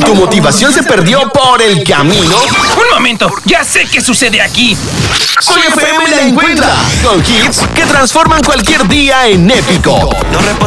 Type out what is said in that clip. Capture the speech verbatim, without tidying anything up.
¿Tu motivación se perdió por el camino? ¡Un momento! ¡Ya sé qué sucede aquí! Soy F M la encuentra con hits que transforman cualquier día en épico.